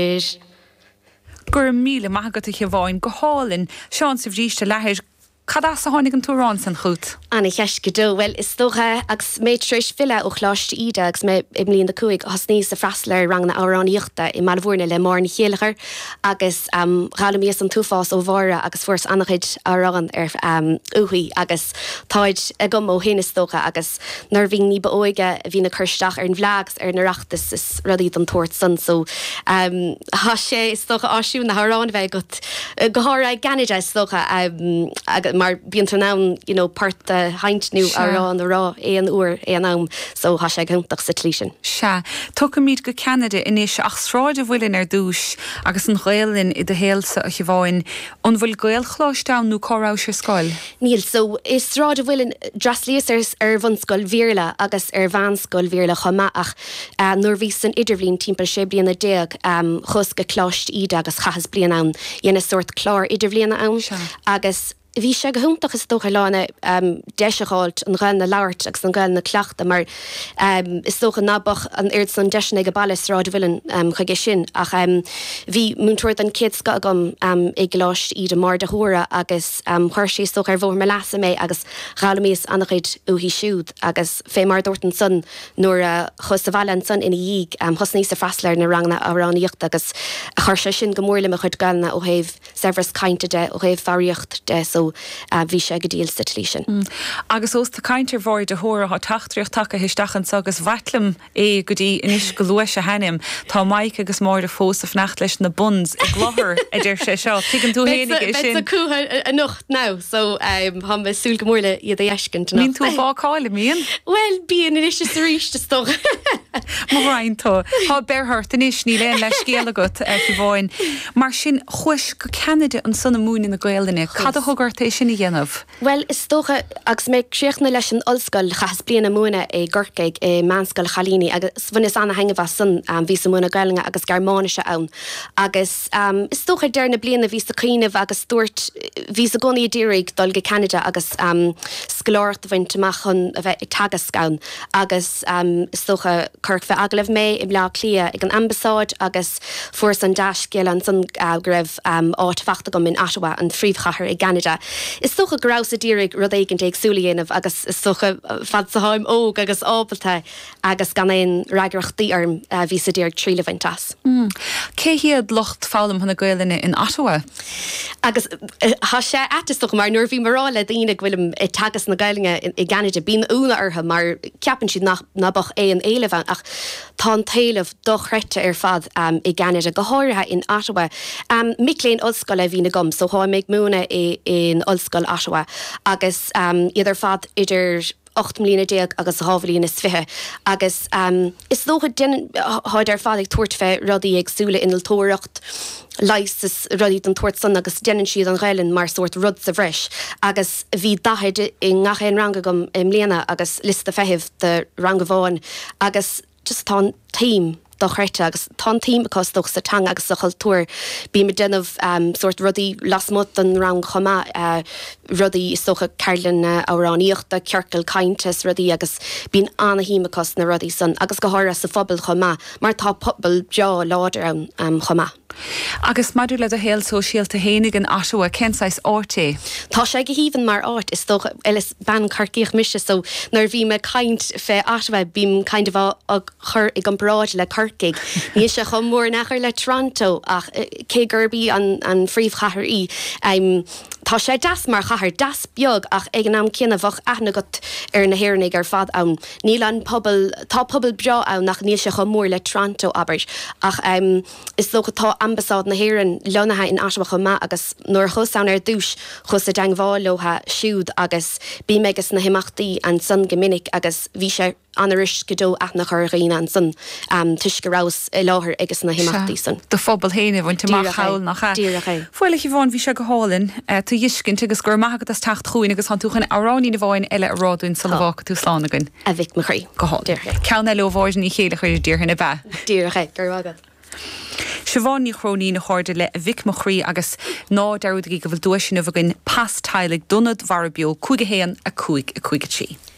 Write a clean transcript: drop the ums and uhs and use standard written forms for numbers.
Gur míle maigad a bháin go hálinn seán sa bhríiste lehéir Cadá sa hánig an túrán san chuút? Anna cheis go dó, well is tócha agus méid tríis fila ó chláiste ide agus mé imlíon de cuaig has níos sa freisler rang na áráníochta I malbhórna le mar na chéalagar agus chalamíos an túfás ó bhara agus fuair annachid árán uhuí agus táid a gom ó hénas tócha agus nar bhín ní ba óige bhí na chuirsteach ar an bhleags ar na reachtas is rudí an tuairt san so há sé is tócha áisiú na árán bheith go hára ganide is tócha mar bíonn nán, part haint nú ará an rá éon uair éon am, so há sé gúntaach sa tlísin. Se, tucha míad go Canada inis ach sráide bhfuilin ar dúis agus an ghaelinn I de héalsa a bháin, an bhfuil gael chláisteán nó chorá sé scoil? Níl, so is sráide bhfuilin draslíos ar bhan scoil víorla agus ar bhan scoil víorla chomá ach nuair bhí san idirblin timppla sé bliana déag chus go chláist ide agus chachas blian an dhéana sort chlár idirbliana an agus Bhí sé go húntaach is tócha lána deiseáilt an ghail na labhart agus an ghail na cleachta mar is tócha nábach an irid san deisina go bailile ráid bhfuilin chuige sin ach bhí múntúirt an céad sca gom I gláist iad mar de thura agus chuir sé tócha ar bhór me leasa mé agus chalamíos annachid uhí siúd agus fé mar dúirt an son nuair chus sa bhaile an son ina dhéig chus níos sa freisleir na rangna áráníocht agus chuir sé sin go mórla a chud galna ó héh severas cainte de ó héh faríocht de so bhí sé go díal sa tlísin. Agus os tá caintear bhór de thóra há tachtríocht take histeachchan agus bhaitlim go dtí inis go luas a henim tá maic agus mór de fós a fnacht leis na buns I gláthir idir sé seo. Tugann tú hénig sin. Bes a cútha a nocht ná, so ha me súl go mórla iad a eiscint. Mín tú bhááile míon? Well, bíon inis is a ríiste stoch. Máhain tá. Tá bearthart inis ní leon leis scéal agat bháin. Mar sin chuis go Canada an sanna múin na Gaeilge. Cad a thugart é sin I dhéanamh? Well, is tócha agus mé críochna leis an ollscoil chas bliana múna Gorcaig Manscoil Chalíní agus bhain is anna hangah san bhí sa múna Gaeilge agus Garmáise ann. Agus is tócha dearna bliana bhí sa cíineh agus dúirt bhí sa gcónaí díraigh dul go Canada agus scoláirt bhain teach chun a bheith ag tagas gan agus is tócha chuirc bheith aglah mé I blá clia ag an ambasáid agus fuair an deis céal an san greibh áit fachta gom in Ottawa an phríomhchathair I Canada. Is socha grás a dírig rud éigen ag súlaíanamh agus is socha fad sa háim óg agus ábalta agus gan éon raigrachtaí arm bhí sa dírig tríle bhaintas. Cé hiad locht fálam hana Gaeilge in Ottawa? Agus há sé etasach mar nuair bhí marála daoine bhfuilm I tagas na Gaeilge I Canada bín úna ortha mar ceapan siad nabach éon éileh ach tá taobh dochreite ar fad I Canada go háirithe in Ottawa. Miléon ollscoil a bhí na gom, so há méid múna in ollscoil Ottawa agus idir fad idir 8 mlína déag agus hábhlína sfithe agus is nócha háid ar fad ag tuairt fé rudaí ag súla inal tóireacht leis is rudí an tuairt san agus déanann siad an ghailinn mar sort rud sa bhreis agus bhí dathead I ngachéon ranga gom mléana agus lista feitheamh de ranga bháin agus just tá tíim dochreite agus tá tíim costóch sa tang agus sa chultúr bí me denmh sort rudí lasmut an rang chomá rudí socha Caroline áráníochta cearcail caintes rudí agus bín anna híime cos na rudí san agus go hára sa phobal chomá mar tá pobal beá láidir an chomá. Agus madú le a héal sosiálta hénig an Ottawa kensáis áté. Tá sé go híhann mar áit is tócha eiles ban carcíoch mise so nar bhí me caint fé Ottawa bím kind of a chur ag an bráid le Carcaig. Ní sé chum mór nachar le Toronto ach cé gurbí an phríomhchathair í. Tá sé das mar chathair das beag ach ag an am cinnamh aithna got ar na hhéirnig ar fad ann. Níl an tá pobal bra ann nach níl sé chum mór le Toronto aber ach is tócha tá ambasád na hhéireann leonathe in Ottawa chomá agus nuair chusán ar dúis chus a deanghálótha siúd agus bí megus na himachtaí an san gomininic agus bhí sé anaris go dó aithna chur riine an san tuis go rás I láthair agus na himachtaí san. De phobal héanamh bhain teach chail nach Fuair le bháin bhí sé go hálinn tú dhiiscint agus gur maithagad as tacht chuoin agus túchan áráí na bháin eile a ráún sa bhácha tú slánagan. A bhic mar chuí. Go háil. Ceanna le bháin í chéile chuir ddíorhanna bheith. Díorcha gur agad. Siobháin chróní na háirde le a bhic mo chrí agus ná deirúdaí go bhfuil dúisisin a bhagin pastaigh donad mhar bio 5 héan a 5 a 5 tí.